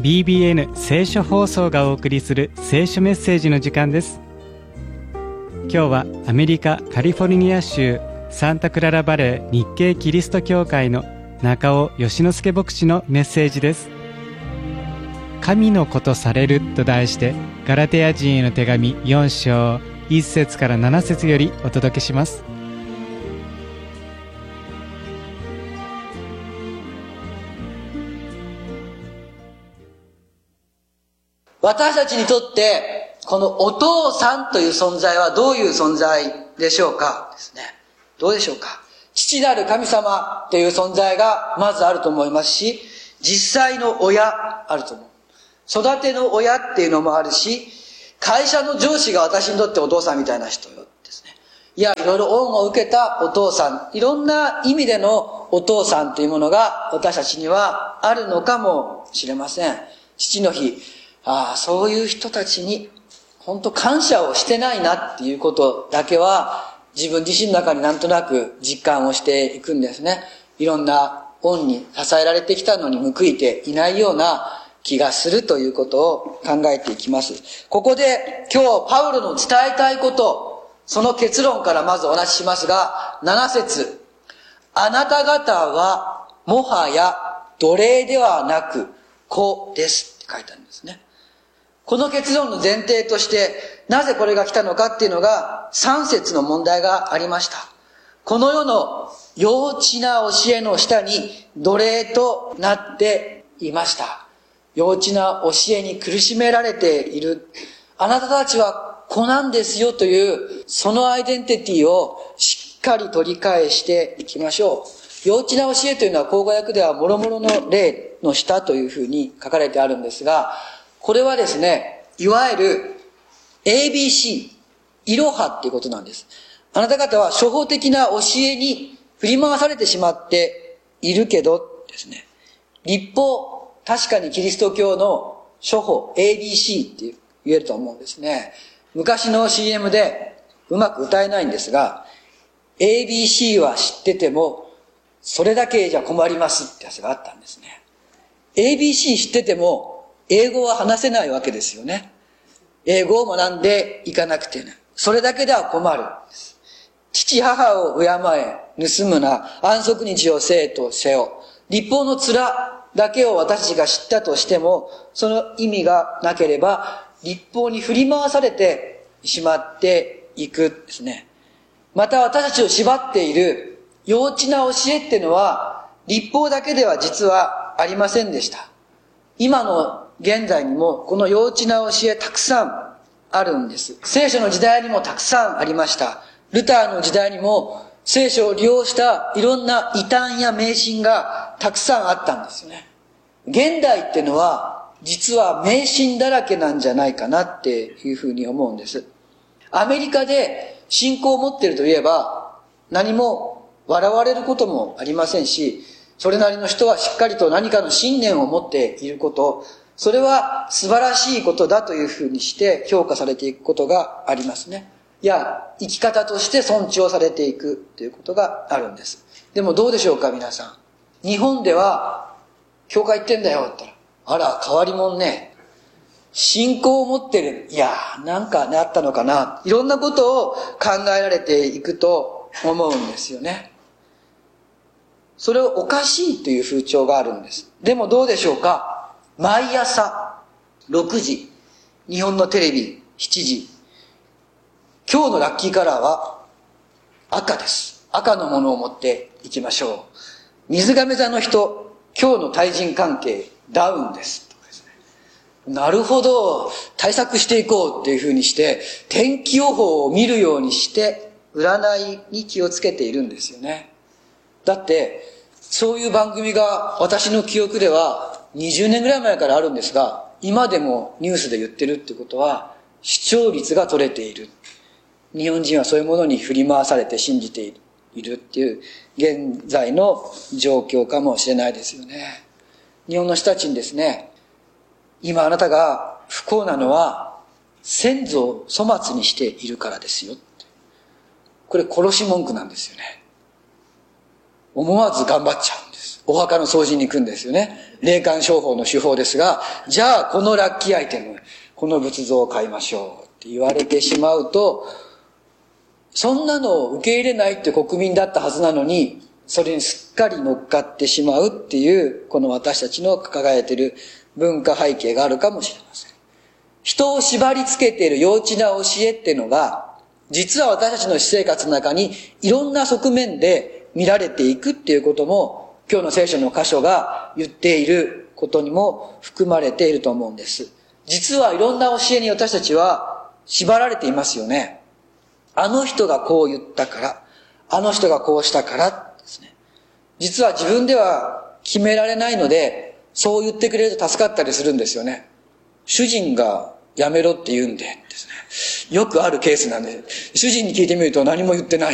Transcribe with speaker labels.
Speaker 1: BBN 聖書放送がお送りする聖書メッセージの時間です。今日はアメリカカリフォルニア州サンタクララバレー日系キリスト教会の中尾義之助牧師のメッセージです。神の子とされると題してガラテヤ人への手紙4章1節から7節よりお届けします。
Speaker 2: 私たちにとってこのお父さんという存在はどういう存在でしょうかですね。どうでしょうか。父なる神様という存在がまずあると思いますし、実際の親あると思う。育ての親っていうのもあるし、会社の上司が私にとってお父さんみたいな人ですね。いや、いろいろ恩を受けたお父さん、いろんな意味でのお父さんというものが私たちにはあるのかもしれません。父の日、そういう人たちに本当感謝をしてないなっていうことだけは自分自身の中になんとなく実感をしていくんですね。いろんな恩に支えられてきたのに報いていないような気がするということを考えていきます。ここで今日パウロの伝えたいこと、その結論からまずお話ししますが、7節、あなた方はもはや奴隷ではなく子ですって書いてあるんですね。この結論の前提としてなぜこれが来たのかっていうのが3節の問題がありました。この世の幼稚な教えの下に奴隷となっていました。幼稚な教えに苦しめられている。あなたたちは子なんですよというそのアイデンティティをしっかり取り返していきましょう。幼稚な教えというのは口語訳では諸々の例の下というふうに書かれてあるんですが、これはですね、いわゆる ABC、いろはっていうことなんです。あなた方は初歩的な教えに振り回されてしまっているけどですね、律法、確かにキリスト教の初歩 ABC って言えると思うんですね。昔の CM でうまく歌えないんですが、ABC は知っててもそれだけじゃ困りますってやつがあったんですね。ABC 知ってても英語は話せないわけですよね。英語を学んでいかなくてね。それだけでは困るんです。父母を敬え、盗むな、安息日をせえとせよ。律法の面だけを私たちが知ったとしても、その意味がなければ、律法に振り回されてしまっていくですね。また私たちを縛っている幼稚な教えっていうのは、律法だけでは実はありませんでした。今の現在にもこの幼稚な教えたくさんあるんです。聖書の時代にもたくさんありました。ルターの時代にも聖書を利用したいろんな異端や迷信がたくさんあったんですよね。現代っていうのは実は迷信だらけなんじゃないかなっていうふうに思うんです。アメリカで信仰を持っているといえば何も笑われることもありませんし、それなりの人はしっかりと何かの信念を持っていること、それは素晴らしいことだというふうにして評価されていくことがありますね。いや、生き方として尊重されていくということがあるんです。でもどうでしょうか皆さん。日本では、教会行ってんだよって言ったら、あら、変わり者ね。信仰を持ってる。いや、なんかね、あったのかな。いろんなことを考えられていくと思うんですよね。それをおかしいという風潮があるんです。でもどうでしょうか。毎朝6時、日本のテレビ7時、今日のラッキーカラーは赤です。赤のものを持っていきましょう。水亀座の人、今日の対人関係ダウンです。なるほど、対策していこうっていう風にして天気予報を見るようにして占いに気をつけているんですよね。だってそういう番組が私の記憶では20年ぐらい前からあるんですが、今でもニュースで言ってるってことは視聴率が取れている。日本人はそういうものに振り回されて信じているっていう現在の状況かもしれないですよね。日本の人たちにですね、今あなたが不幸なのは先祖を粗末にしているからですよ。これ殺し文句なんですよね。思わず頑張っちゃうんです。 お墓の掃除に行くんですよね。霊感商法の手法ですが、じゃあこのラッキーアイテム、この仏像を買いましょうって言われてしまうと、そんなのを受け入れないって国民だったはずなのに、それにすっかり乗っかってしまうっていう、この私たちの抱えている文化背景があるかもしれません。人を縛り付けている幼稚な教えっていうのが、実は私たちの私生活の中にいろんな側面で見られていくっていうことも、今日の聖書の箇所が言っていることにも含まれていると思うんです。実はいろんな教えに私たちは縛られていますよね。あの人がこう言ったから、あの人がこうしたからですね。実は自分では決められないので、そう言ってくれると助かったりするんですよね。主人がやめろって言うんでですね。よくあるケースなんで、主人に聞いてみると何も言ってない。